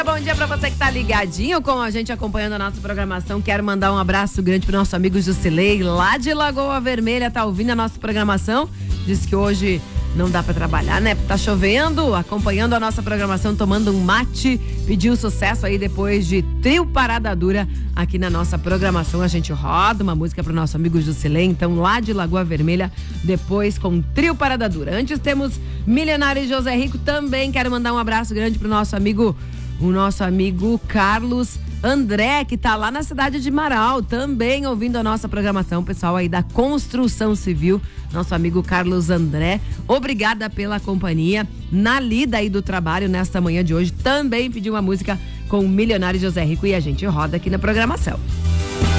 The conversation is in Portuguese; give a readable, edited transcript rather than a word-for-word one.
Bom dia pra você que tá ligadinho com a gente, acompanhando a nossa programação. Quero mandar um abraço grande pro nosso amigo Jusilei, lá de Lagoa Vermelha, tá ouvindo a nossa programação. Diz que hoje não dá pra trabalhar, né? Tá chovendo, acompanhando a nossa programação, tomando um mate. Pediu sucesso aí depois de Trio Parada Dura aqui na nossa programação. A gente roda uma música pro nosso amigo Jusilei, então lá de Lagoa Vermelha, depois com Trio Parada Dura. Antes temos Milionário e José Rico também. Quero mandar um abraço grande pro nosso amigo Carlos André, que tá lá na cidade de Marau, também ouvindo a nossa programação. Pessoal aí da Construção Civil, nosso amigo Carlos André, obrigada pela companhia na lida aí do trabalho nesta manhã de hoje. Também pediu uma música com o Milionário José Rico e a gente roda aqui na programação.